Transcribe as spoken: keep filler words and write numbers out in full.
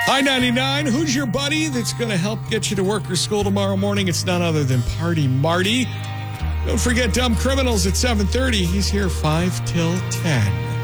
I ninety-nine, who's your buddy that's going to help get you to work or school tomorrow morning? It's none other than Party Marty. Don't forget Dumb Criminals at seven thirty. He's here five till ten.